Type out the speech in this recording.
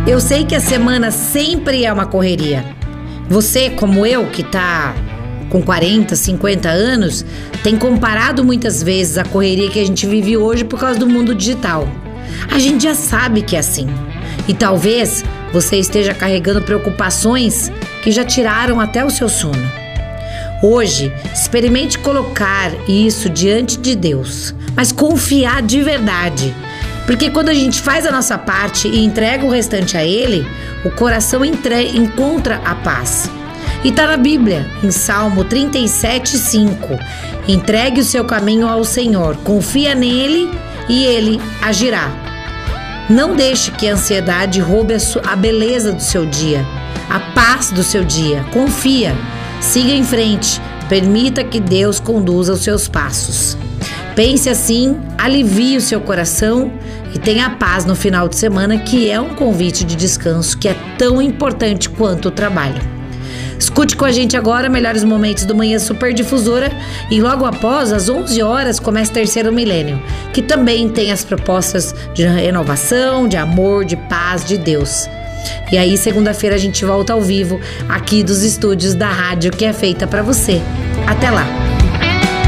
Eu sei que a semana sempre é uma correria. Você, como eu, que tá com 40, 50 anos, tem comparado muitas vezes a correria que a gente vive hoje por causa do mundo digital. A gente já sabe que é assim. E talvez você esteja carregando preocupações que já tiraram até o seu sono. Hoje, experimente colocar isso diante de Deus, mas confiar de verdade. Porque quando a gente faz a nossa parte e entrega o restante a Ele, o coração encontra a paz. E está na Bíblia, em Salmo 37:5. Entregue o seu caminho ao Senhor, confia nele e Ele agirá. Não deixe que a ansiedade roube a beleza do seu dia, a paz do seu dia. Confia, siga em frente, permita que Deus conduza os seus passos. Pense assim, alivie o seu coração e tenha paz no final de semana, que é um convite de descanso que é tão importante quanto o trabalho. Escute com a gente agora melhores momentos do Manhã Superdifusora e logo após, às 11 horas, começa o Terceiro Milênio, que também tem as propostas de renovação, de amor, de paz, de Deus. E aí, segunda-feira, a gente volta ao vivo aqui dos estúdios da rádio que é feita para você. Até lá!